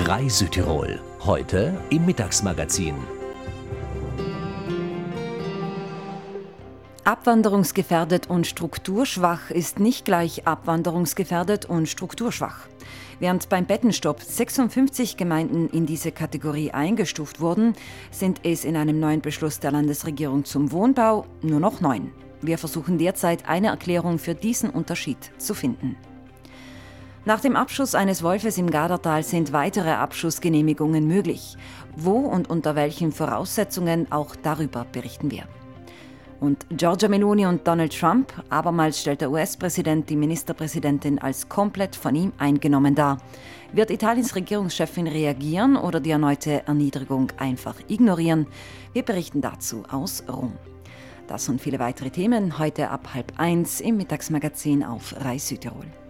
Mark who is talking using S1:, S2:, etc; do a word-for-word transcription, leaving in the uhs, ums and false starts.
S1: Rai Südtirol, heute im Mittagsmagazin.
S2: Abwanderungsgefährdet und strukturschwach ist nicht gleich abwanderungsgefährdet und strukturschwach. Während beim Bettenstopp sechsundfünfzig Gemeinden in diese Kategorie eingestuft wurden, sind es in einem neuen Beschluss der Landesregierung zum Wohnbau nur noch neun. Wir versuchen derzeit eine Erklärung für diesen Unterschied zu finden. Nach dem Abschuss eines Wolfes im Gadertal sind weitere Abschussgenehmigungen möglich. Wo und unter welchen Voraussetzungen, auch darüber berichten wir. Und Giorgia Meloni und Donald Trump, abermals stellt der U S-Präsident die Ministerpräsidentin als komplett von ihm eingenommen dar. Wird Italiens Regierungschefin reagieren oder die erneute Erniedrigung einfach ignorieren? Wir berichten dazu aus Rom. Das und viele weitere Themen heute ab halb eins im Mittagsmagazin auf Rai Südtirol.